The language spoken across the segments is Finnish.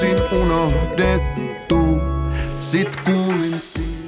täysin unohdettu. Sit kuulin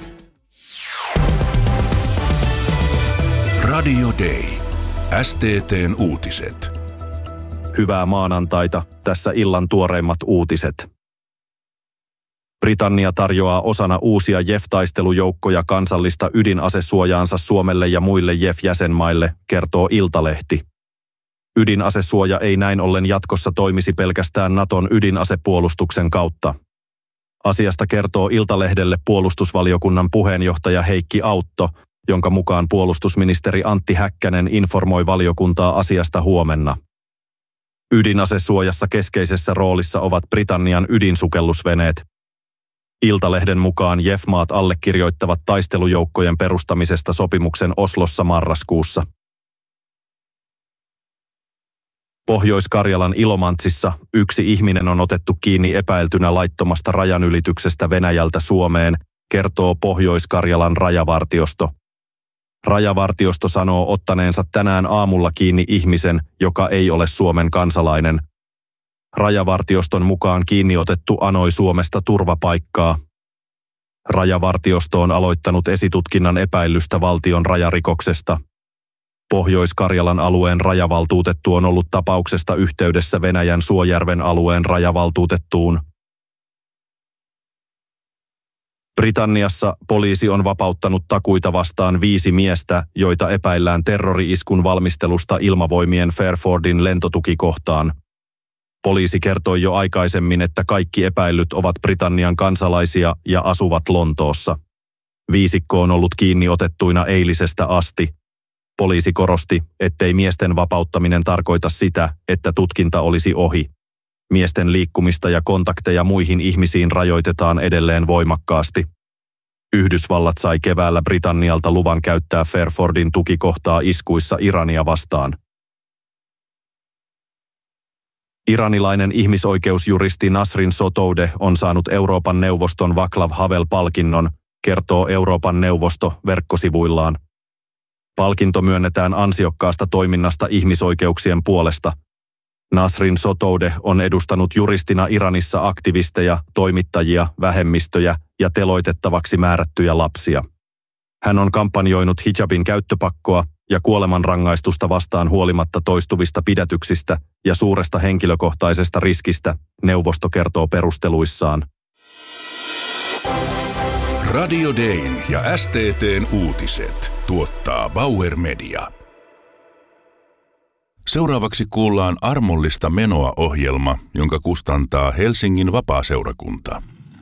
Radio Day. STT:n uutiset. Hyvää maanantaita, tässä illan tuoreimmat uutiset. Britannia tarjoaa osana uusia JEF-taistelujoukkoja kansallista ydinasesuojaansa Suomelle ja muille JEF-jäsenmaille, kertoo Iltalehti. Ydinasesuoja ei näin ollen jatkossa toimisi pelkästään Naton ydinasepuolustuksen kautta. Asiasta kertoo Iltalehdelle puolustusvaliokunnan puheenjohtaja Heikki Autto, jonka mukaan puolustusministeri Antti Häkkänen informoi valiokuntaa asiasta huomenna. Ydinasesuojassa keskeisessä roolissa ovat Britannian ydinsukellusveneet. Iltalehden mukaan JEF-maat allekirjoittavat taistelujoukkojen perustamisesta sopimuksen Oslossa marraskuussa. Pohjois-Karjalan Ilomantsissa yksi ihminen on otettu kiinni epäiltynä laittomasta rajanylityksestä Venäjältä Suomeen, kertoo Pohjois-Karjalan rajavartiosto. Rajavartiosto sanoo ottaneensa tänään aamulla kiinni ihmisen, joka ei ole Suomen kansalainen. Rajavartioston mukaan kiinni otettu anoi Suomesta turvapaikkaa. Rajavartiosto on aloittanut esitutkinnan epäillystä valtion rajarikoksesta. Pohjois-Karjalan alueen rajavaltuutettu on ollut tapauksesta yhteydessä Venäjän Suojärven alueen rajavaltuutettuun. Britanniassa poliisi on vapauttanut takuita vastaan 5 miestä, joita epäillään terrori-iskun valmistelusta ilmavoimien Fairfordin lentotukikohtaan. Poliisi kertoi jo aikaisemmin, että kaikki epäillyt ovat Britannian kansalaisia ja asuvat Lontoossa. Viisikko on ollut kiinni otettuina eilisestä asti. Poliisi korosti, ettei miesten vapauttaminen tarkoita sitä, että tutkinta olisi ohi. Miesten liikkumista ja kontakteja muihin ihmisiin rajoitetaan edelleen voimakkaasti. Yhdysvallat sai keväällä Britannialta luvan käyttää Fairfordin tukikohtaa iskuissa Irania vastaan. Iranilainen ihmisoikeusjuristi Nasrin Sotoudeh on saanut Euroopan neuvoston Václav Havel-palkinnon, kertoo Euroopan neuvosto verkkosivuillaan. Palkinto myönnetään ansiokkaasta toiminnasta ihmisoikeuksien puolesta. Nasrin Sotoudeh on edustanut juristina Iranissa aktivisteja, toimittajia, vähemmistöjä ja teloitettavaksi määrättyjä lapsia. Hän on kampanjoinut hijabin käyttöpakkoa ja kuolemanrangaistusta vastaan huolimatta toistuvista pidätyksistä ja suuresta henkilökohtaisesta riskistä, neuvosto kertoo perusteluissaan. Radio Dayn ja STT:n uutiset tuottaa Bauer Media. Seuraavaksi kuullaan Armollista menoa -ohjelma, jonka kustantaa Helsingin Vapaaseurakunta.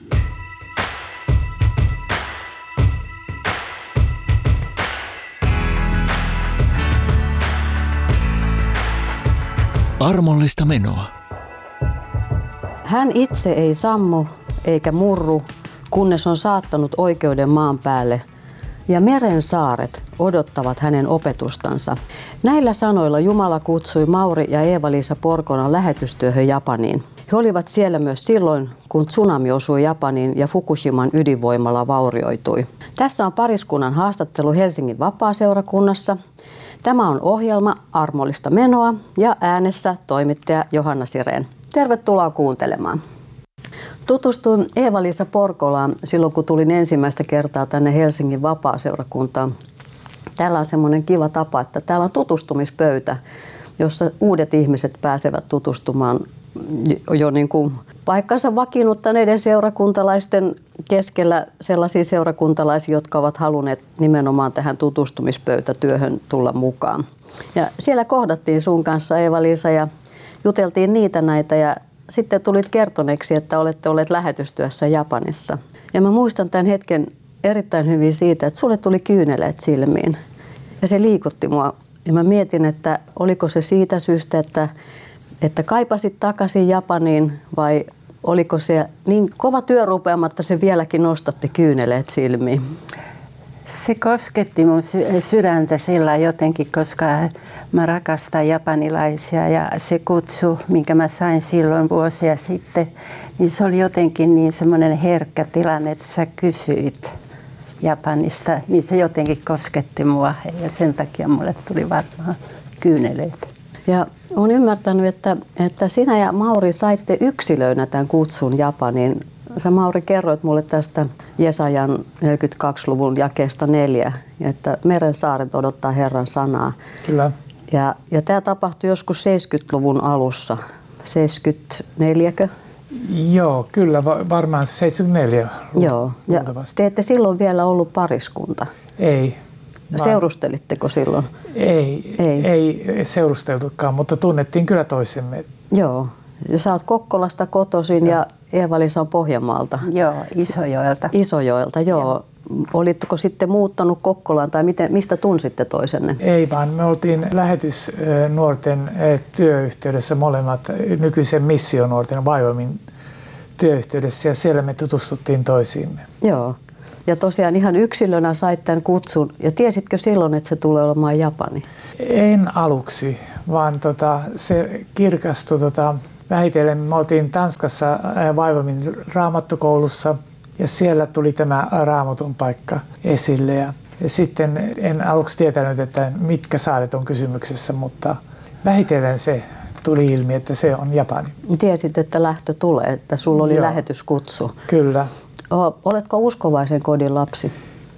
Armollista menoa. Hän itse ei sammu eikä murru, kunnes on saattanut oikeuden maan päälle, ja meren saaret odottavat hänen opetustansa. Näillä sanoilla Jumala kutsui Mauri ja Eeva-Liisa Porkonan lähetystyöhön Japaniin. He olivat siellä myös silloin, kun tsunami osui Japaniin ja Fukushiman ydinvoimala vaurioitui. Tässä on pariskunnan haastattelu Helsingin Vapaaseurakunnassa. Tämä on ohjelma Armollista menoa ja äänessä toimittaja Johanna Sirén. Tervetuloa kuuntelemaan. Tutustuin Eeva-Liisa Porkolaan silloin, kun tulin ensimmäistä kertaa tänne Helsingin Vapaaseurakuntaan. Täällä on semmoinen kiva tapa, että täällä on tutustumispöytä, jossa uudet ihmiset pääsevät tutustumaan jo niin kuin paikkansa vakiinnuttaneiden seurakuntalaisten keskellä sellaisia seurakuntalaisia, jotka ovat halunneet nimenomaan tähän tutustumispöytätyöhön tulla mukaan. Ja siellä kohdattiin sun kanssa, Eeva-Liisa, ja juteltiin näitä ja sitten tulit kertoneeksi, että olette olleet lähetystyössä Japanissa. Ja mä muistan tämän hetken erittäin hyvin siitä, että sulle tuli kyyneleet silmiin. Ja se liikutti mua. Ja mä mietin, että oliko se siitä syystä, että kaipasit takaisin Japaniin, vai oliko se niin kova työrupeama, että se vieläkin nostatti kyyneleet silmiin? Se kosketti mun sydäntä sillä jotenkin, koska mä rakastan japanilaisia, ja se kutsu, minkä mä sain silloin vuosia sitten, niin se oli jotenkin niin semmoinen herkkä tilanne, että sä kysyit Japanista, niin se jotenkin kosketti mua, ja sen takia mulle tuli varmaan kyyneleet. Ja olen ymmärtänyt, että sinä ja Mauri saitte yksilöinä tämän kutsun Japaniin. Sä, Mauri, kerroit mulle tästä Jesajan 42-luvun jakeesta 4, että meren saaret odottaa Herran sanaa. Kyllä. Ja tämä tapahtui joskus 70-luvun alussa. 74kö? Joo, kyllä, varmaan 74. Joo, ja te ette silloin vielä ollut pariskunta. Ei. Seurustelitteko silloin? Ei seurusteltukaan, mutta tunnettiin kyllä toisemme. Joo, ja sä oot Kokkolasta kotoisin ja Eeva-Liisa on Pohjanmaalta. Joo, Isojoelta. Isojoelta, joo. Olitteko sitten muuttanut Kokkolaan tai mistä tunsitte toisenne? Ei vaan, me oltiin lähetysnuorten työyhteydessä molemmat nykyisen missionuorten Vaivamin työyhteydessä ja siellä me tutustuttiin toisiimme. Joo. Ja tosiaan ihan yksilönä sait tämän kutsun. Ja tiesitkö silloin, että se tulee olemaan Japani? En aluksi, vaan se kirkastui vähitellen. Me oltiin Tanskassa Vaivamin raamattukoulussa ja siellä tuli tämä raamatun paikka esille. Ja sitten en aluksi tietänyt, että mitkä saaret on kysymyksessä, mutta vähitellen se tuli ilmi, että se on Japani. Tiesit, että lähtö tulee, että sulla oli lähetyskutsu. Kyllä. Oletko uskovaisen kodin lapsi?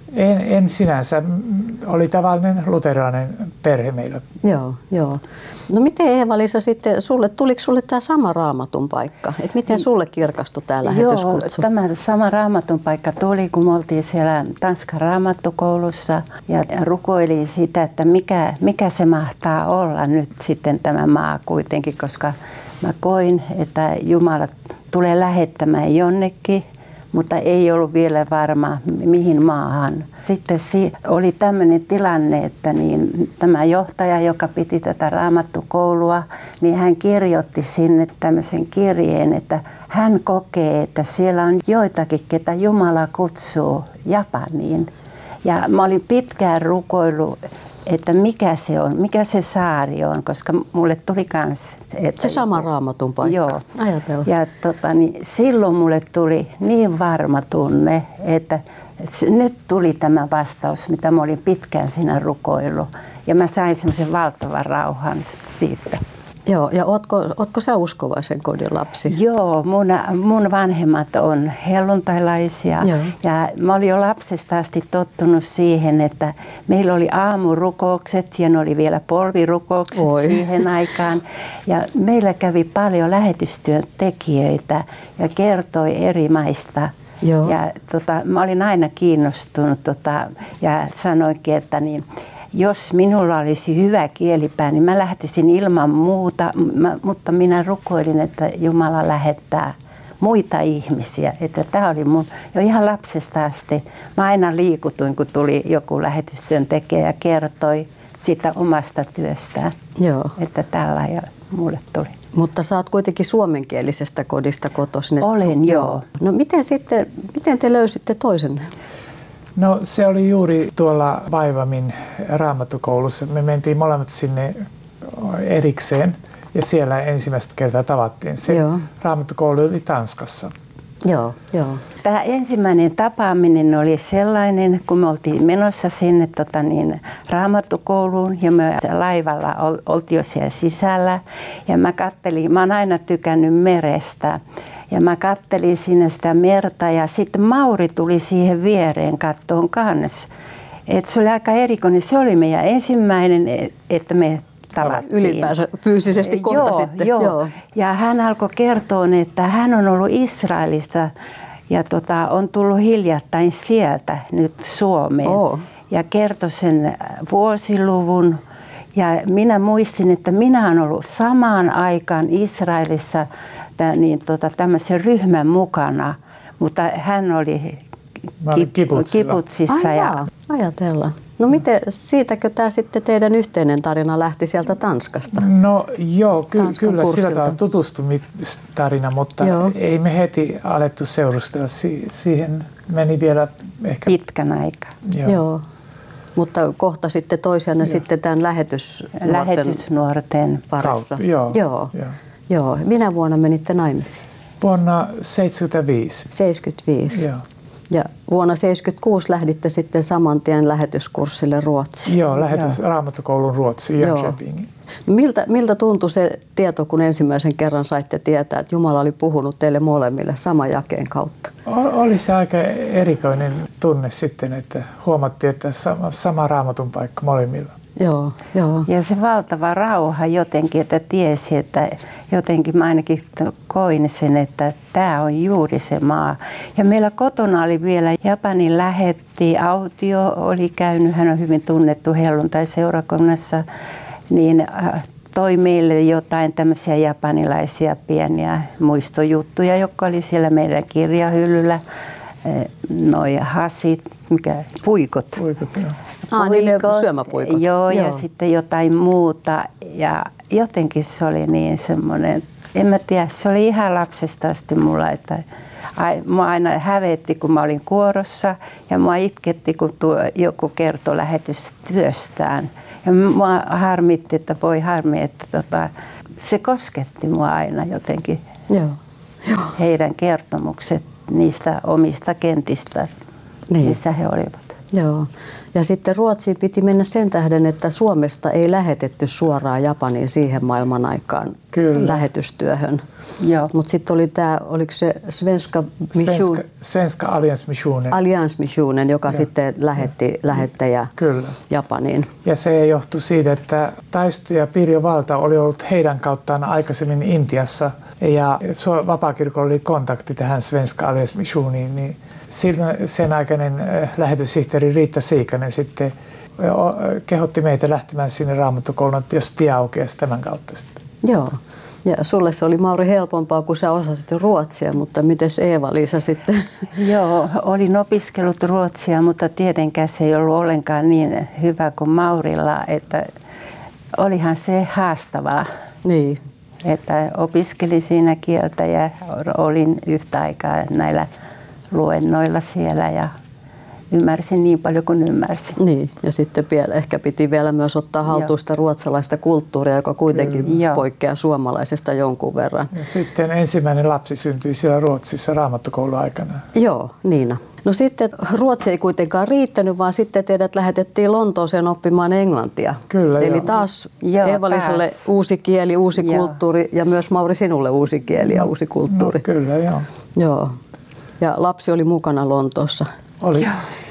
En sinänsä. Oli tavallinen luterilainen perhe meillä. Joo. No miten Eeva-Liisa sitten, tuliko sulle tämä sama raamatun paikka? Et miten sulle kirkastui tämä lähetyskutsu? Joo, tämä sama raamatun paikka tuli, kun me oltiin siellä Tanskan raamattukoulussa ja rukoilin sitä, että mikä se mahtaa olla nyt sitten tämä maa kuitenkin, koska mä koin, että Jumala tulee lähettämään jonnekin, mutta ei ollut vielä varma, mihin maahan. Sitten oli tämmöinen tilanne, että tämä johtaja, joka piti tätä raamattukoulua, niin hän kirjoitti sinne tämmöisen kirjeen, että hän kokee, että siellä on joitakin, ketä Jumala kutsuu Japaniin. Ja mä olin pitkään rukoillut, että mikä se saari on, koska mulle tuli kans... Se sama raamatun paikka. Joo. Ajatella. Ja silloin mulle tuli niin varma tunne, että nyt tuli tämä vastaus, mitä mä olin pitkään siinä rukoillut. Ja mä sain semmoisen valtavan rauhan siitä. Joo, ja ootko sä uskovaisen kodin lapsi? Joo, mun vanhemmat on helluntailaisia. Joo. Ja mä olin jo lapsesta asti tottunut siihen, että meillä oli aamurukoukset ja ne oli vielä polvirukoukset siihen aikaan. Ja meillä kävi paljon lähetystyön tekijöitä ja kertoi eri maista. Joo. Ja mä olin aina kiinnostunut ja sanoinkin, että jos minulla olisi hyvä kielipää, niin mä lähtisin ilman muuta, mutta minä rukoilin, että Jumala lähettää muita ihmisiä. Että tämä oli mun jo ihan lapsesta asti. Mä aina liikutuin, kun tuli joku lähetystyöntekijä ja kertoi sitä omasta työstään. Joo. Että tällä ja mulle tuli. Mutta sä oot kuitenkin suomenkielisestä kodista kotoisin. Olen, joo. No miten te löysitte toisenne? No se oli juuri tuolla Vaivamin raamattukoulussa. Me mentiin molemmat sinne erikseen ja siellä ensimmäistä kertaa tavattiin. Se raamattukoulu oli Tanskassa. Joo. Tämä ensimmäinen tapaaminen oli sellainen, kun me oltiin menossa sinne raamattukouluun ja me laivalla oltiin jo siellä sisällä. Ja mä oon aina tykännyt merestä. Ja mä kattelin sinne sitä merta ja sitten Mauri tuli siihen viereen kattoon kanssa. Et se oli aika erikoinen. Se oli meidän ensimmäinen, että me tavattiin. Ylipäänsä fyysisesti kohtasitte. Joo. Ja hän alkoi kertoa, että hän on ollut Israelista ja on tullut hiljattain sieltä nyt Suomeen. Ja kertoi sen vuosiluvun. Ja minä muistin, että minä olen ollut samaan aikaan Israelissa tämmöisen ryhmän mukana, mutta hän oli kibutsissa. Ajatellaan. No miten, siitäkö tämä sitten teidän yhteinen tarina lähti sieltä Tanskasta? No joo, kyllä sillä tavalla tutustumistarina, mutta ei me heti alettu seurustella. Siihen meni vielä ehkä pitkän aikaa. Joo. Mutta kohta sitten toisianne sitten tämän lähetysnuorten parissa. Joo. Minä vuonna menitte naimisiin? Vuonna 75. 75. Joo. Ja vuonna 1976 lähditte sitten saman tien lähetyskurssille Ruotsiin. Joo, Raamattukoulun Ruotsiin Jönköpingin. Miltä tuntui se tieto, kun ensimmäisen kerran saitte tietää, että Jumala oli puhunut teille molemmille saman jakeen kautta? Oli se aika erikoinen tunne sitten, että huomattiin, että sama raamatun paikka molemmilla. Joo. Ja se valtava rauha jotenkin, että tiesi, että jotenkin mä ainakin koin sen, että tämä on juuri se maa. Ja meillä kotona oli vielä Japanin lähetti, Autio oli käynyt, hän on hyvin tunnettu helluntai-seurakunnassa, niin toi meille jotain tämmöisiä japanilaisia pieniä muistojuttuja, jotka oli siellä meidän kirjahyllyllä. Noi hasit, puikot. Puikot, niin ne syömäpuikot. Joo, ja sitten jotain muuta. Ja jotenkin se oli niin semmoinen, en mä tiedä, se oli ihan lapsesta asti mulla, että mua aina hävetti, kun mä olin kuorossa ja mua itketti, kun joku kertoi lähetystyöstään. Ja mua harmitti, että voi harmi, että se kosketti mua aina jotenkin. Joo. Heidän kertomukset niistä omista kentistä, missä he olivat. Joo. Ja sitten Ruotsiin piti mennä sen tähden, että Suomesta ei lähetetty suoraan Japaniin siihen maailman aikaan lähetystyöhön. Mutta sitten oli tämä, oliko se Svenska Alliansmissionen, joka sitten lähetti lähettäjä Japaniin. Ja se johtui siitä, että Taisto ja Pirjo Valta oli ollut heidän kauttaan aikaisemmin Intiassa ja vapaakirkolla oli kontakti tähän Svenska Alliansmissioniin, niin sen aikainen lähetyssihteeri Riitta Siikanen sitten kehotti meitä lähtemään sinne Raamattukouluun, jos tie aukeasi tämän kautta sitten. Joo. Ja sulle se oli, Mauri, helpompaa, kun sä osasit ruotsia, mutta mites Eeva-Liisa sitten? Joo, olin opiskellut ruotsia, mutta tietenkään se ei ollut ollenkaan niin hyvä kuin Maurilla, että olihan se haastavaa. Niin. Että opiskelin siinä kieltä ja olin yhtä aikaa näillä luennoilla siellä ja ymmärsin niin paljon kuin ymmärsin. Niin, ja sitten ehkä piti vielä myös ottaa haltuun sitä ruotsalaista kulttuuria, joka kuitenkin poikkeaa suomalaisesta jonkun verran. Ja sitten ensimmäinen lapsi syntyi siellä Ruotsissa Raamattukoulun aikana. Joo, Niina. No sitten Ruotsi ei kuitenkaan riittänyt, vaan sitten teidät lähetettiin Lontooseen oppimaan englantia. Kyllä, eli taas Eeva-Liisalle uusi kieli, uusi kulttuuri ja myös Mauri sinulle uusi kieli ja uusi kulttuuri. No, kyllä, joo. Ja lapsi oli mukana Lontoossa. Oli.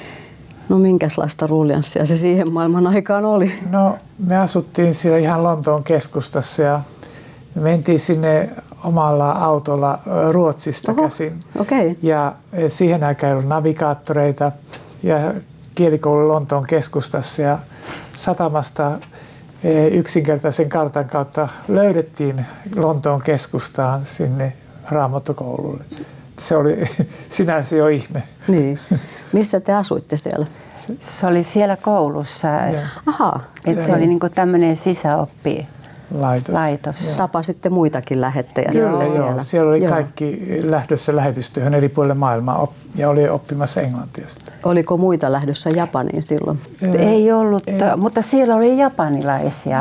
No minkälaista ruljanssia se siihen maailman aikaan oli? No me asuttiin siellä ihan Lontoon keskustassa ja me mentiin sinne omalla autolla Ruotsista käsin. Okay. Ja siihen aikaan ei ollut navigaattoreita ja kielikoulu Lontoon keskustassa ja satamasta yksinkertaisen kartan kautta löydettiin Lontoon keskustaan sinne Raamattukoululle. Se oli sinänsä jo ihme. Niin. Missä te asuitte siellä? Se oli siellä koulussa. Aha. Se oli niin kuin tämmöinen sisäoppilaitos. Tapasitte muitakin lähettejä siellä? Siellä oli kaikki lähdössä lähetystyöhön eri puolille maailmaa ja oli oppimassa englantia. Oliko muita lähdössä Japaniin silloin? Ei ollut, mutta siellä oli japanilaisia.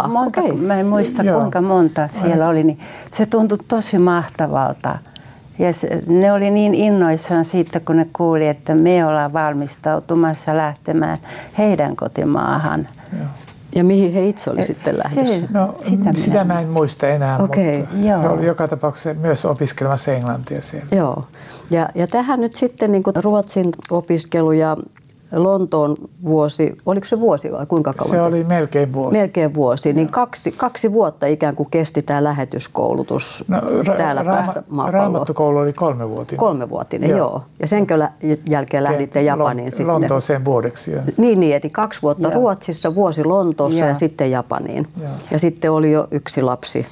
Mä en muista kuinka monta siellä oli. Niin se tuntui tosi mahtavalta. Ja ne oli niin innoissaan siitä, kun ne kuuli, että me ollaan valmistautumassa lähtemään heidän kotimaahan. Ja mihin he itse oli sitten lähdössä? No, sitä mä en muista enää, mutta he oli joka tapauksessa myös opiskelemassa englantia siellä. Joo. Ja tähän nyt sitten niin kuin Ruotsin opiskelu ja Lontoon vuosi, oliko se vuosi vai kuinka kauan? Se oli melkein vuosi. Melkein vuosi, niin kaksi vuotta ikään kuin kesti tämä lähetyskoulutus täällä päässä maapalloa. Raamattukoulu oli 3-vuotinen. 3-vuotinen, joo. Ja senkö jälkeen lähditte Japaniin sitten? Lontooseen vuodeksi. Niin, eli 2 vuotta Ruotsissa, vuosi Lontoossa ja sitten Japaniin. Ja sitten oli jo yksi lapsi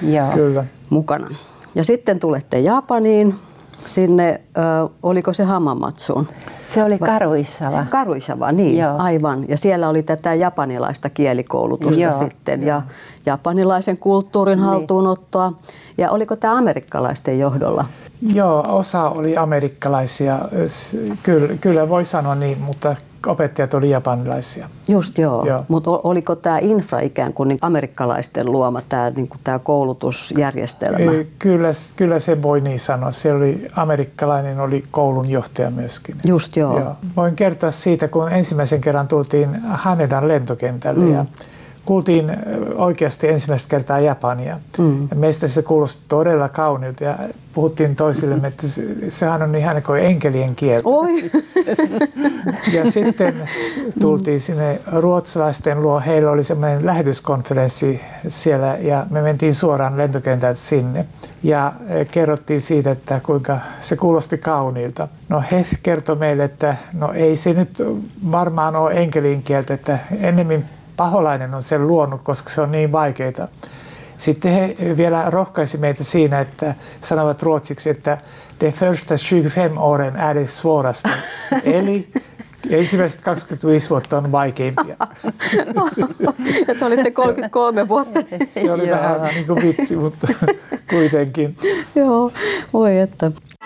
mukana. Ja sitten tulette Japaniin. Sinne, oliko se Hamamatsuun? Se oli Karuisawa. Karuisawa, niin, aivan. Ja siellä oli tätä japanilaista kielikoulutusta sitten ja japanilaisen kulttuurin haltuunottoa. Ja oliko tämä amerikkalaisten johdolla? Joo, osa oli amerikkalaisia. Kyllä voi sanoa niin, mutta opettajat oli japanilaisia. Just joo. Joo. Mutta oliko tämä infra ikään kuin amerikkalaisten luoma, tämä niinku koulutusjärjestelmä? Kyllä se voi niin sanoa. Se oli amerikkalainen, oli koulun johtaja myöskin. Just joo. Joo. Voin kertoa siitä, kun ensimmäisen kerran tultiin Hanedan lentokentälle ja kuultiin oikeasti ensimmäistä kertaa Japania. Ja meistä se kuulosti todella kauniilta ja puhuttiin toisillemme, että sehän on ihan kuin enkelien kieltä. Oi! Ja sitten tultiin sinne ruotsalaisten luo. Heillä oli semmoinen lähetyskonferenssi siellä ja me mentiin suoraan lentokentältä sinne. Ja kerrottiin siitä, että kuinka se kuulosti kauniilta. No he kertoi meille, että no ei se nyt varmaan ole enkelien kieltä, että ennemmin paholainen on sen luonut, koska se on niin vaikeaa. Sitten he vielä rohkaisi meitä siinä, että sanovat ruotsiksi, että de första 25 åren är det svåraste. Eli ensimmäiset 25 vuotta on vaikeimpia. Ja te olitte 33 vuotta. Se oli vähän niin kuin vitsi, mutta kuitenkin. Joo, voi että.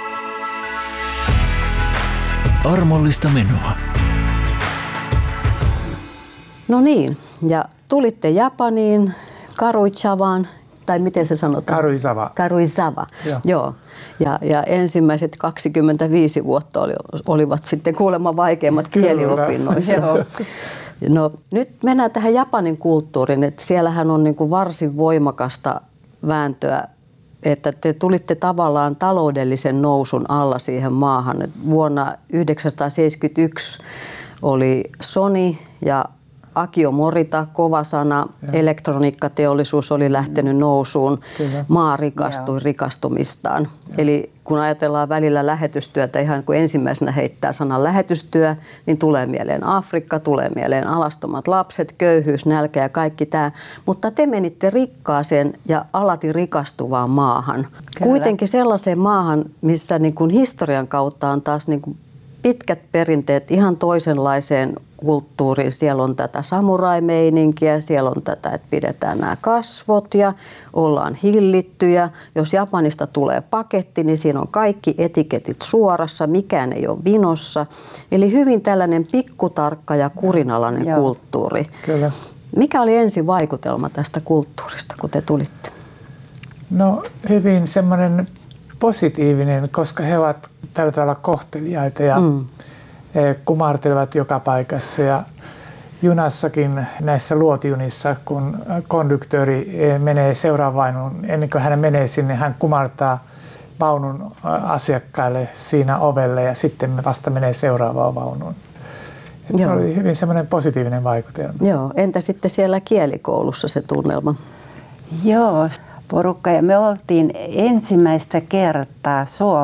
Armollista menoa. No niin, ja tulitte Japaniin, Karuizavaan, tai miten se sanotaan? Karuizawa. Joo. Ja ensimmäiset 25 vuotta olivat sitten kuulemma vaikeimmat kieliopinnoissa. No, nyt mennään tähän Japanin kulttuuriin, että siellähän on niin kuin varsin voimakasta vääntöä, että te tulitte tavallaan taloudellisen nousun alla siihen maahan. Vuonna 1971 oli Sony ja Akio Morita, kova sana, elektroniikkateollisuus oli lähtenyt nousuun, maa rikastui rikastumistaan. Eli kun ajatellaan välillä lähetystyötä, ihan kun ensimmäisenä heittää sanan lähetystyö, niin tulee mieleen Afrikka, tulee mieleen alastomat lapset, köyhyys, nälkä ja kaikki tämä. Mutta te menitte rikkaaseen ja alati rikastuvaan maahan. Kyllä. Kuitenkin sellaiseen maahan, missä niin kuin historian kautta on taas niin kuin pitkät perinteet ihan toisenlaiseen kulttuuriin. Siellä on tätä samurai-meininkiä, siellä on tätä, että pidetään nämä kasvot ja ollaan hillittyjä. Jos Japanista tulee paketti, niin siinä on kaikki etiketit suorassa, mikään ei ole vinossa. Eli hyvin tällainen pikkutarkka ja kurinalainen kulttuuri. Kyllä. Mikä oli ensi vaikutelma tästä kulttuurista, kun te tulitte? No hyvin semmoinen positiivinen, koska he ovat tällä tavalla kohteliaita ja kumartelevat joka paikassa. Ja junassakin näissä luotijunissa, kun konduktööri menee seuraavaan vaunuun, ennen kuin hän menee sinne, hän kumartaa vaunun asiakkaille siinä ovelle ja sitten vasta menee seuraavaan vaunuun. Se oli hyvin semmoinen positiivinen vaikutelma. Joo. Entä sitten siellä kielikoulussa se tunnelma? Joo. Porukka ja me oltiin ensimmäistä kertaa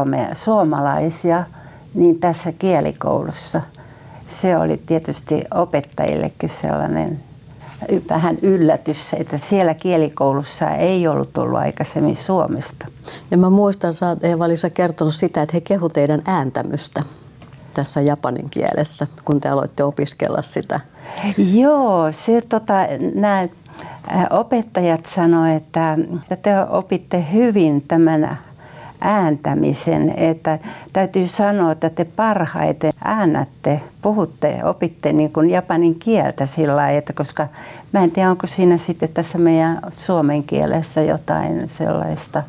suomalaisia niin tässä kielikoulussa. Se oli tietysti opettajillekin sellainen vähän yllätys, että siellä kielikoulussa ei ollut tullut aikaisemmin Suomesta. Ja mä muistan, sä oot Eeva-Liisa kertonut sitä, että he kehu teidän ääntämystä tässä japanin kielessä, kun te aloitte opiskella sitä. Joo, se nämä opettajat sanoivat, että te opitte hyvin tämän ääntämisen, että täytyy sanoa, että te parhaiten äännätte, opitte niin kuin japanin kieltä sillä lailla, että koska mä en tiedä, onko siinä sitten tässä meidän suomen kielessä jotain sellaista,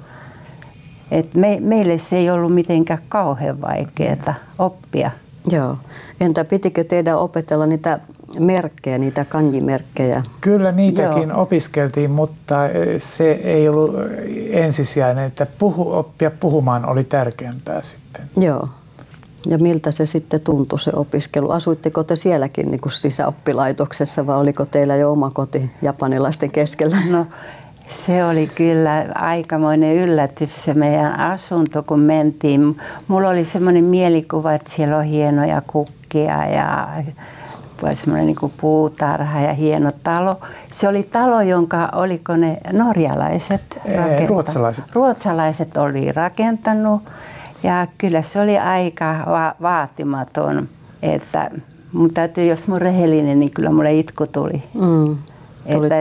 että meille se ei ollut mitenkään kauhean vaikeaa oppia. Joo. Entä pitikö teidän opetella niitä merkkejä, niitä kanji-merkkejä? Kyllä niitäkin opiskeltiin, mutta se ei ollut ensisijainen, että oppia puhumaan oli tärkeämpää sitten. Joo. Ja miltä se sitten tuntui se opiskelu? Asuitteko te sielläkin niin kuin sisäoppilaitoksessa vai oliko teillä jo oma koti japanilaisten keskellä? No, se oli kyllä aikamoinen yllätys se meidän asunto, kun mentiin. Mulla oli semmoinen mielikuva, että siellä on hienoja kukkia ja semmoinen niin kuin puutarha ja hieno talo. Se oli talo, jonka oliko ne norjalaiset rakentanut? Ruotsalaiset oli rakentanut ja kyllä se oli aika vaatimaton. Että mun täytyy, jos mun rehellinen, niin kyllä mulle itku tuli. Että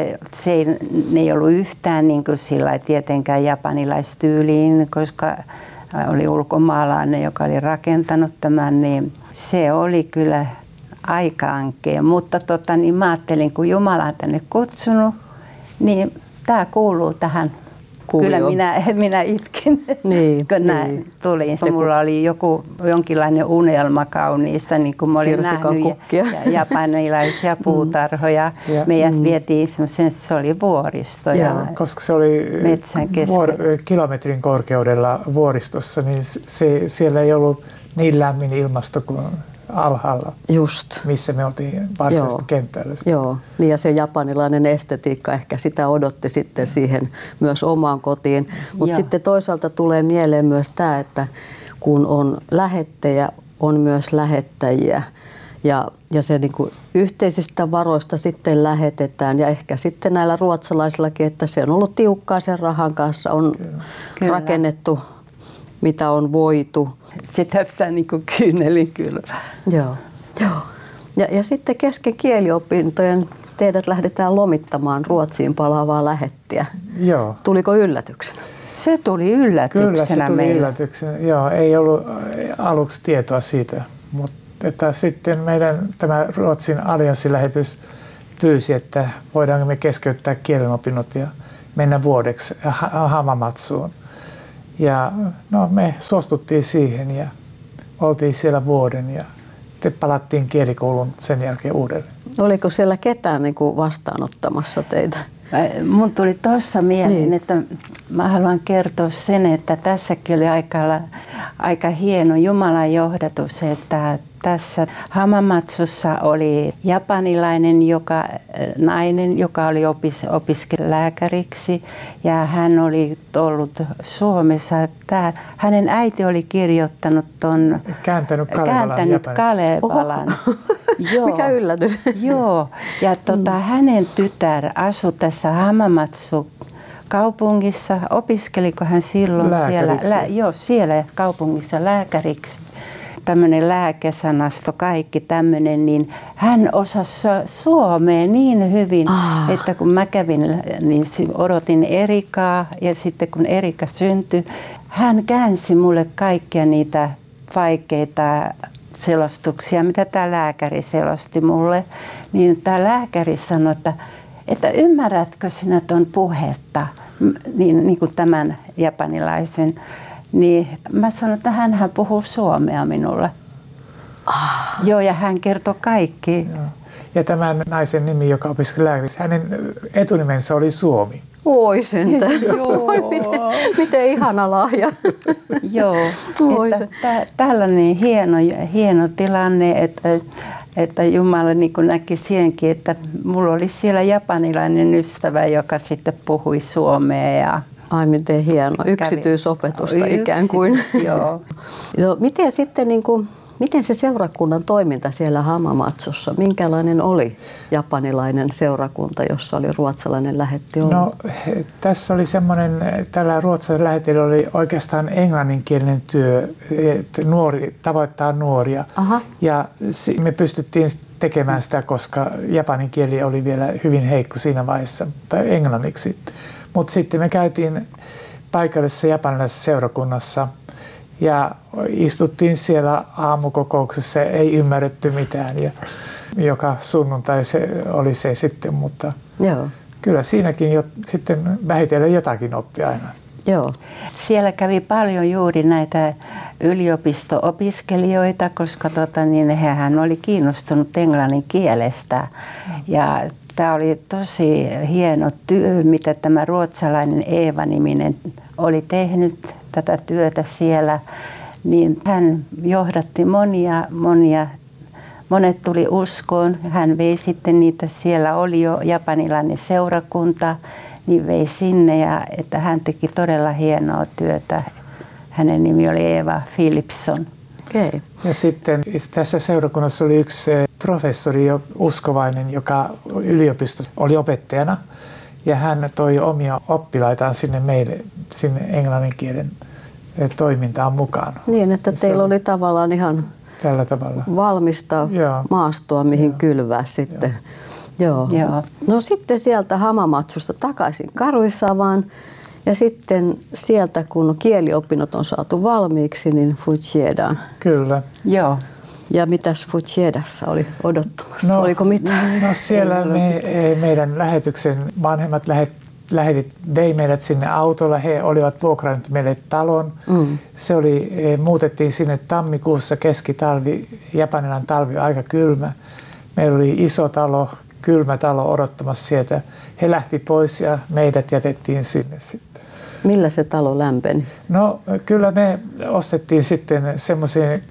ne ei ollut yhtään niin kuin sillä tietenkään japanilaistyyliin, koska oli ulkomaalainen, joka oli rakentanut tämän, niin se oli kyllä aikaankeen. Mutta niin mä ajattelin, kun Jumala on tänne kutsunut, niin tämä kuuluu tähän. Kyllä minä itkin, kun näin tulin. Mulla oli jonkinlainen unelma kauniista, niin kuin mä olin nähnyt japanilaisia puutarhoja. Meidät vietiin se oli vuoristo. Ja koska se oli kilometrin korkeudella vuoristossa, niin siellä ei ollut niin lämmin ilmasto kuin alhaalla, just, missä me oltiin varsinaisesti kentällä. Joo, niin ja se japanilainen estetiikka ehkä sitä odotti sitten siihen myös omaan kotiin. Mutta sitten toisaalta tulee mieleen myös tämä, että kun on lähettejä, on myös lähettäjiä. Ja se niin kuin yhteisistä varoista sitten lähetetään ja ehkä sitten näillä ruotsalaisillakin, että se on ollut tiukkaa sen rahan kanssa, on rakennettu mitä on voitu. Sitä pitää niin kuin kyynelin kyllä. Joo. Ja sitten kesken kieliopintojen teidät lähdetään lomittamaan Ruotsiin palaavaa lähettiä. Joo. Tuliko yllätyksenä? Se tuli yllätyksenä. Kyllä se tuli yllätyksenä. Joo, ei ollut aluksi tietoa siitä, mutta että sitten meidän tämä Ruotsin allianssilähetys pyysi, että voidaanko me keskeyttää kielenopinnot ja mennä vuodeksi Hamamatsuun. Ja no, me suostuttiin siihen ja oltiin siellä vuoden ja palattiin kielikouluun sen jälkeen uudelleen. Oliko siellä ketään niin kuin vastaanottamassa teitä? Mun tuli tuossa mieleen, että mä haluan kertoa sen, että tässäkin oli aika hieno Jumalan johdatus, että tässä Hamamatsussa oli japanilainen nainen, joka oli opiskellut lääkäriksi ja hän oli ollut Suomessa. Hänen äiti oli kirjoittanut ton kääntänyt Kalevalan. Joo. Mikä yllätys. Joo, ja hänen tytär asui tässä Hamamatsu kaupungissa. Opiskeliko hän silloin siellä kaupungissa lääkäriksi? Tämmöinen lääkesanasto, kaikki tämmöinen, niin hän osasi suomea niin hyvin, että kun mä kävin, niin odotin Erikaa ja sitten kun Erika syntyi, hän käänsi mulle kaikkia niitä vaikeita selostuksia, mitä tämä lääkäri selosti mulle. Niin tämä lääkäri sanoi, että ymmärrätkö sinä tuon puhetta, niin kuin tämän japanilaisen. Niin mä sanoin, että hänhän puhuu suomea minulle. Joo, ja hän kertoi kaikki. Joo. Ja tämän naisen nimi, joka opiskeli lääkäriksi, hänen etunimensä oli Suomi. Oi sentä. Miten ihana lahja. Joo, tällainen hieno tilanne, että Jumala niin kuin näki siihenkin, että mulla oli siellä japanilainen ystävä, joka sitten puhui suomea ja ai miten hieno, yksityisopetusta ikään kuin. Joo. No, miten sitten miten se seurakunnan toiminta siellä Hamamatsussa, minkälainen oli japanilainen seurakunta, jossa oli ruotsalainen lähetti ollut? No tässä oli semmoinen, tällä ruotsalaisella lähetillä oli oikeastaan englanninkielinen työ, että tavoittaa nuoria. Aha. Ja me pystyttiin tekemään sitä, koska japanin kieli oli vielä hyvin heikko siinä vaiheessa, tai englanniksi. Mutta sitten me käytiin paikallisessa japanilaisessa seurakunnassa ja istuttiin siellä aamukokouksessa ja ei ymmärretty mitään. Ja joka sunnuntai se oli se sitten, mutta joo. Kyllä siinäkin sitten vähitellen jotakin oppi aina. Joo. Siellä kävi paljon juuri näitä yliopisto-opiskelijoita, koska hehän oli kiinnostunut englannin kielestä. Ja tämä oli tosi hieno työ, mitä tämä ruotsalainen Eeva-niminen oli tehnyt tätä työtä siellä. Niin hän johdatti monet tuli uskoon. Hän vei sitten niitä, siellä oli jo japanilainen seurakunta, niin vei sinne ja että hän teki todella hienoa työtä. Hänen nimi oli Eva Philipson. Okay. Ja sitten tässä seurakunnassa oli yksi professori, uskovainen, joka yliopistossa oli opettajana. Ja hän toi omia oppilaitaan sinne englannin kielen toimintaan mukaan. Niin, että teillä oli tavallaan ihan tällä tavalla valmista maastoa, mihin kylvää sitten. Joo. No sitten sieltä Hamamatsusta takaisin Karuisavaan. Ja sitten sieltä, kun kieliopinnot on saatu valmiiksi, niin Fujiedaan. Kyllä. Joo. Ja mitäs Fuchiedassa oli odottamassa? Oliko mitään? No siellä meidän lähetyksen vanhemmat vei meidät sinne autolla. He olivat vuokranneet meille talon. Se muutettiin sinne tammikuussa, keskitalvi, japanilainen talvi, aika kylmä. Meillä oli iso talo, kylmä talo odottamassa sieltä. He lähti pois ja meidät jätettiin sinne sitten. Millä se talo lämpeni? No kyllä me ostettiin sitten semmoisen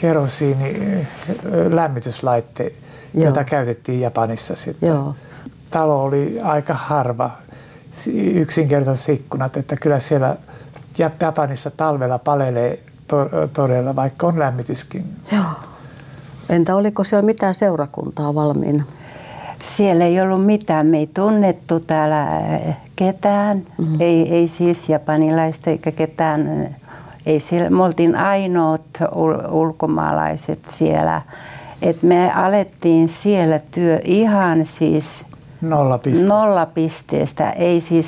kerosiinilämmityslaitteen, jota käytettiin Japanissa sitten. Joo. Talo oli aika harva, yksinkertaiset ikkunat, että kyllä siellä Japanissa talvella palelee todella, vaikka on lämmityskin. Joo. Entä oliko siellä mitään seurakuntaa valmiina? Siellä ei ollut mitään. Me ei tunnettu täällä ketään. Ei siis japanilaista eikä ketään. Ei siellä, me oltiin ainoat ulkomaalaiset siellä. Et me alettiin siellä työ ihan siis nolla pisteestä. Ei siis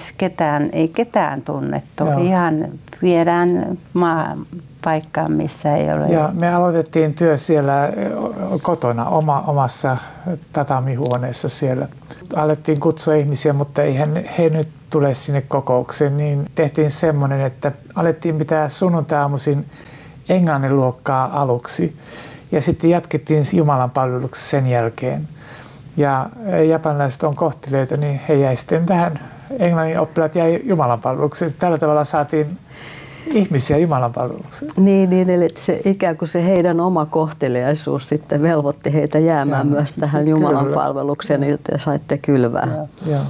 ketään tunnettu. Joo. Ihan viedään paikkaan, missä ei ole. Ja me aloitettiin työ siellä kotona, omassa tatamihuoneessa siellä. Alettiin kutsua ihmisiä, mutta eihän he nyt tule sinne kokoukseen. Niin tehtiin semmoinen, että alettiin pitää sunnuntai-aamuisin englannin luokkaa aluksi. Ja sitten jatkettiin Jumalan palveluksessa sen jälkeen. Ja japanilaiset on kohteleita, niin he jäi sitten tähän, englannin oppilaat jäi Jumalan palvelukseen. Tällä tavalla saatiin ihmisiä Jumalan palvelukseen. Niin, eli se, ikään kuin se heidän oma kohteliaisuus sitten velvoitti heitä jäämään myös tähän Jumalan palvelukseen, niin te saitte kylvää.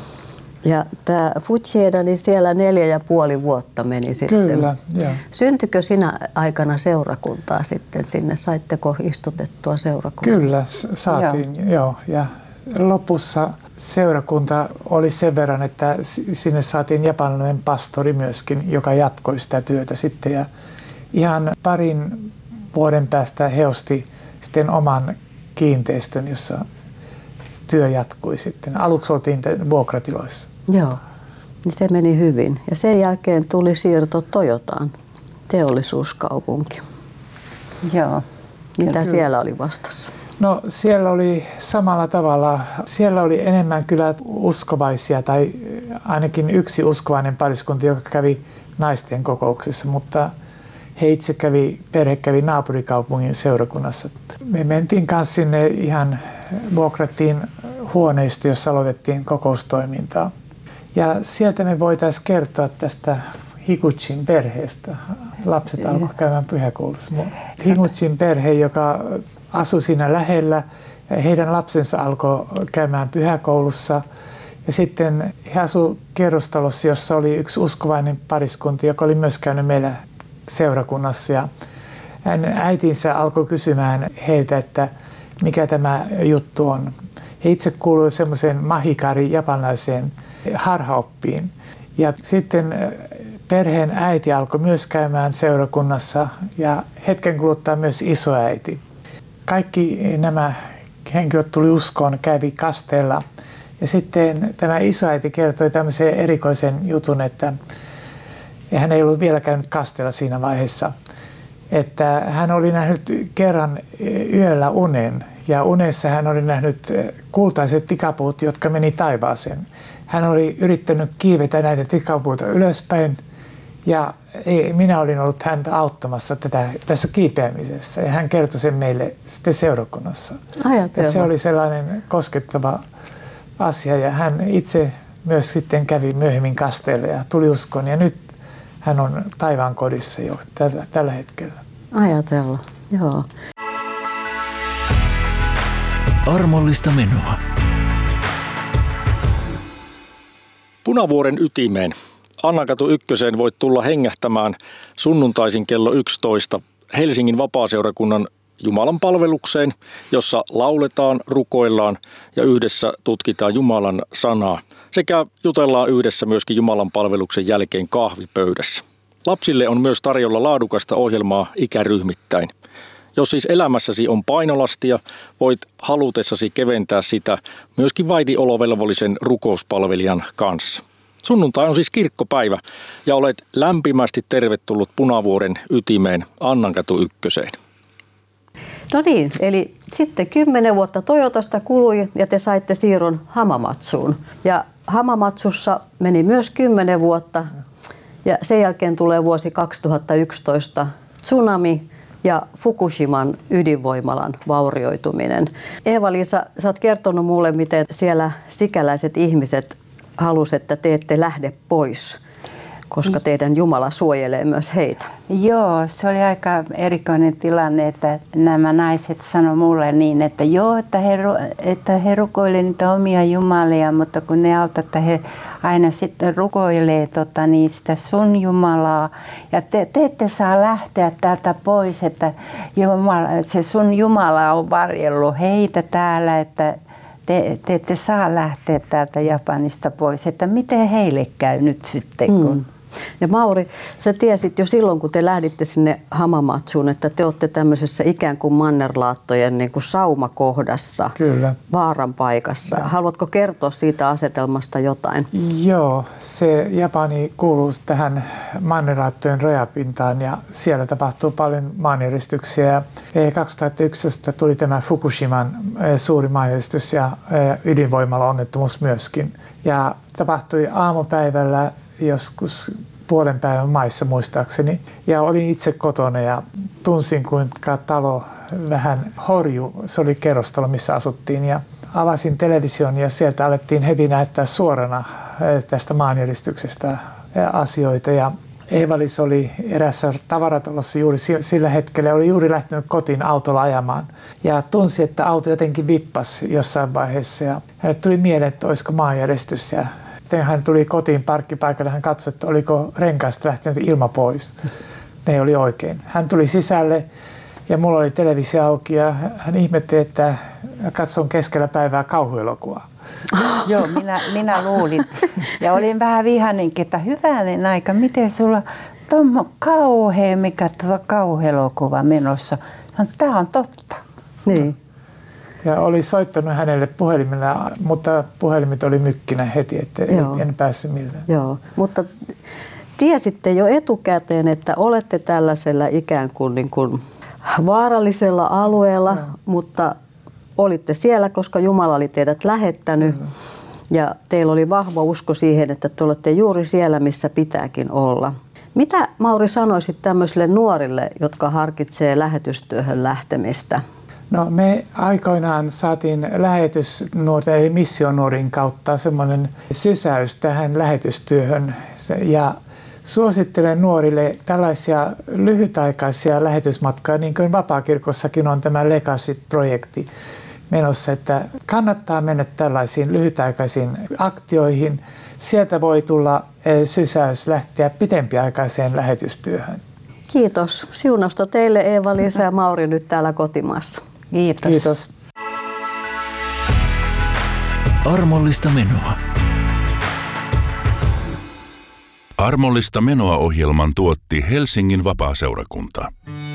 Ja tämä Fuchieda, niin siellä 4,5 vuotta meni sitten. Kyllä, joo. Syntyikö sinä aikana seurakuntaa sitten sinne? Saitteko istutettua seurakuntaa? Kyllä, saatiin, joo. Ja lopussa seurakunta oli sen verran, että sinne saatiin japanilainen pastori myöskin, joka jatkoi sitä työtä sitten. Ja ihan parin vuoden päästä he osti sitten oman kiinteistön, jossa työ jatkui sitten. Aluksi oltiin vuokratiloissa. Joo, niin se meni hyvin. Ja sen jälkeen tuli siirto Toyotaan, teollisuuskaupunki. Joo. Mitä siellä oli vastassa? No siellä oli samalla tavalla. Siellä oli enemmän kyllä uskovaisia tai ainakin yksi uskovainen pariskunta, joka kävi naisten kokouksessa, mutta perhe kävi naapurikaupungin seurakunnassa. Me mentiin kanssa sinne ihan, vuokrattiin huoneisto, jossa aloitettiin kokoustoimintaa. Ja sieltä me voitaisiin kertoa tästä Higuchin perheestä. Lapset alkoivat käymään pyhäkoulussa. Higuchin perhe, joka asui siinä lähellä, heidän lapsensa alkoi käymään pyhäkoulussa. Ja sitten he asuivat kerrostalossa, jossa oli yksi uskovainen pariskunta, joka oli myös käynyt meillä seurakunnassa. Ja hänen äitinsä alkoi kysymään heiltä, että mikä tämä juttu on. He itse kuuluivat semmoiseen mahikari japanilaiseen harhaoppiin. Ja sitten perheen äiti alkoi myös käymään seurakunnassa ja hetken kuluttua myös isoäiti. Kaikki nämä henkilöt tuli uskoon, kävi kasteella. Ja sitten tämä isoäiti kertoi tämmöisen erikoisen jutun, että hän ei ollut vielä käynyt kasteella siinä vaiheessa, että hän oli nähnyt kerran yöllä unen. Ja unessa hän oli nähnyt kultaiset tikapuut, jotka meni taivaaseen. Hän oli yrittänyt kiivetä näitä tikapuuta ylöspäin ja minä olin ollut häntä auttamassa tässä kiipeämisessä. Ja hän kertoi sen meille sitten seurakunnassa. Ja se oli sellainen koskettava asia ja hän itse myös sitten kävi myöhemmin kasteella ja tuli uskoon. Ja nyt hän on taivaan kodissa jo tällä hetkellä. Ajatella, joo. Armollista menoa. Punavuoren ytimeen. Annankatu 1 voit tulla hengähtämään sunnuntaisin kello 11 Helsingin vapaaseurakunnan Jumalan palvelukseen, jossa lauletaan, rukoillaan ja yhdessä tutkitaan Jumalan sanaa sekä jutellaan yhdessä myöskin Jumalan palveluksen jälkeen kahvipöydässä. Lapsille on myös tarjolla laadukasta ohjelmaa ikäryhmittäin. Jos siis elämässäsi on painolastia, voit halutessasi keventää sitä myöskin vaitiolovelvollisen rukouspalvelijan kanssa. Sunnuntai on siis kirkkopäivä ja olet lämpimästi tervetullut Punavuoren ytimeen Annankatu 1. No niin, eli sitten 10 vuotta Toyotasta kului ja te saitte siirron Hamamatsuun. Ja Hamamatsussa meni myös 10 vuotta ja sen jälkeen tulee vuosi 2011 tsunami ja Fukushiman ydinvoimalan vaurioituminen. Eeva-Liisa, sä oot kertonut mulle, miten siellä sikäläiset ihmiset halusivat, että te ette lähde pois, koska teidän Jumala suojelee myös heitä. Joo, se oli aika erikoinen tilanne, että nämä naiset sanoi mulle niin, että joo, että he rukoilee niitä omia jumalia, mutta kun ne autat, että he aina sitten rukoilee niin sitä sun Jumalaa. Ja te ette saa lähteä täältä pois, että se sun Jumala on varjellut heitä täällä, että te ette saa lähteä täältä Japanista pois, että miten heille käy nyt sitten, kun... Ja Mauri, sä tiesit jo silloin, kun te lähditte sinne Hamamatsuun, että te olette tämmöisessä ikään kuin mannerlaattojen niin kuin saumakohdassa, Kyllä. vaaran paikassa. Ja. Haluatko kertoa siitä asetelmasta jotain? Joo, se Japani kuuluu tähän mannerlaattojen rajapintaan ja siellä tapahtuu paljon maanjäristyksiä. 2011 tuli tämä Fukushiman suuri maanjäristys ja ydinvoimala-onnettomuus myöskin. Ja tapahtui aamupäivällä joskus puolen päivän maissa muistaakseni. Ja olin itse kotona ja tunsin, kuinka talo vähän horjui. Se oli kerrostalo, missä asuttiin. Ja avasin television ja sieltä alettiin heti näyttää suorana tästä maanjäristyksestä asioita. Ja Eeva-Liisa oli erässä tavaratalossa juuri sillä hetkellä. Oli juuri lähtenyt kotiin autolla ajamaan. Ja tunsi, että auto jotenkin vippasi jossain vaiheessa. Ja hänelle tuli mieleen, että olisiko maanjäristys. Ja hän tuli kotiin parkkipaikalle, hän katsoi, että oliko renkaista lähtenyt ilma pois. Ne oli oikein. Hän tuli sisälle ja mulla oli televisio auki ja hän ihmetteli, että katson keskellä päivää kauhuelokuvaa. Joo, minä luulin. Ja olin vähän vihainenkin, että hyvänen aika, miten sulla on kauhea, mikä kauhuelokuva menossa. Tämä on totta. Niin. Ja oli soittanut hänelle puhelimella, mutta puhelimet oli mykkinä heti, että en päässyt millään. Joo, mutta tiesitte jo etukäteen, että olette tällaisella ikään kuin vaarallisella alueella, mutta olitte siellä, koska Jumala oli teidät lähettänyt. Ja teillä oli vahva usko siihen, että te olette juuri siellä, missä pitääkin olla. Mitä, Mauri, sanoisit tämmöisille nuorille, jotka harkitsee lähetystyöhön lähtemistä? No, me aikoinaan saatiin lähetysnuorten eli missionuorin kautta semmoinen sysäys tähän lähetystyöhön ja suosittelen nuorille tällaisia lyhytaikaisia lähetysmatkoja, niin kuin Vapaakirkossakin on tämä Legacy-projekti menossa, että kannattaa mennä tällaisiin lyhytaikaisiin aktioihin. Sieltä voi tulla sysäys lähteä pitempiaikaiseen lähetystyöhön. Kiitos. Siunausta teille, Eeva-Liisa ja Mauri, nyt täällä kotimaassa. Kiitos. Kiitos. Armollista menoa. Armollista menoa -ohjelman tuotti Helsingin Vapaaseurakunta.